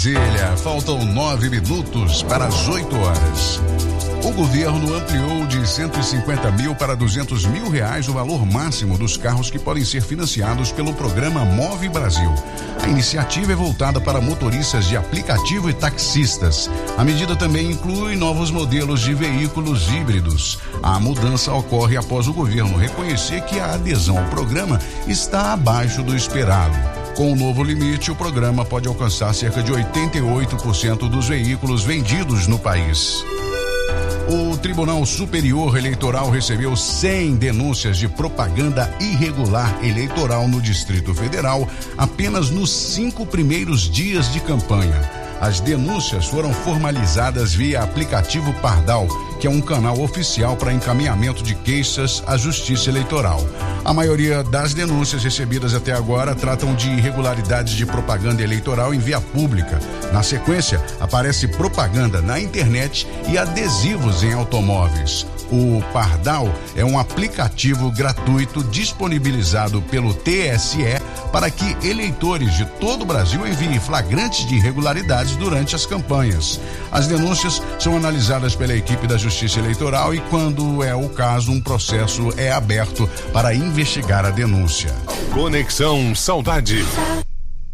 Brasília, faltam 9 minutos para as 8 horas. O governo ampliou de 150 mil para 200 mil reais o valor máximo dos carros que podem ser financiados pelo programa Move Brasil. A iniciativa é voltada para motoristas de aplicativo e taxistas. A medida também inclui novos modelos de veículos híbridos. A mudança ocorre após o governo reconhecer que a adesão ao programa está abaixo do esperado. Com o novo limite, o programa pode alcançar cerca de 88% dos veículos vendidos no país. O Tribunal Superior Eleitoral recebeu 100 denúncias de propaganda irregular eleitoral no Distrito Federal apenas nos 5 primeiros dias de campanha. As denúncias foram formalizadas via aplicativo Pardal, que é um canal oficial para encaminhamento de queixas à Justiça Eleitoral. A maioria das denúncias recebidas até agora tratam de irregularidades de propaganda eleitoral em via pública. Na sequência, aparece propaganda na internet e adesivos em automóveis. O Pardal é um aplicativo gratuito disponibilizado pelo TSE para que eleitores de todo o Brasil enviem flagrantes de irregularidades durante as campanhas. As denúncias são analisadas pela equipe da Justiça Eleitoral e, quando é o caso, um processo é aberto para investigar a denúncia. Conexão Saudade.